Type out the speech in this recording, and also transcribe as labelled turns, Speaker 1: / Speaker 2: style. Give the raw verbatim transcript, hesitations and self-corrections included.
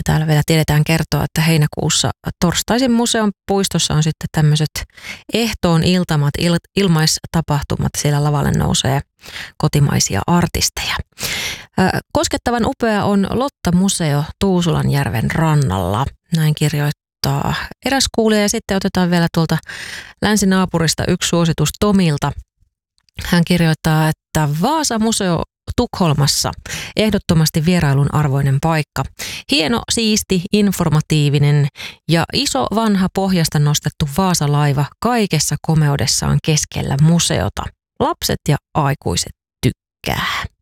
Speaker 1: täällä vielä tiedetään kertoa, että heinäkuussa torstaisin museon puistossa on sitten tämmöiset ehtoon iltamat, il, ilmaistapahtumat. Siellä lavalle nousee kotimaisia artisteja. Koskettavan upea on Lotta-museo Tuusulanjärven rannalla. Näin kirjoittaa eräs kuulija ja sitten otetaan vielä tuolta länsinaapurista yksi suositus Tomilta. Hän kirjoittaa, että Vaasa-museo Tukholmassa ehdottomasti vierailun arvoinen paikka. Hieno, siisti, informatiivinen ja iso vanha pohjasta nostettu Vaasa-laiva kaikessa komeudessaan keskellä museota. Lapset ja aikuiset tykkää.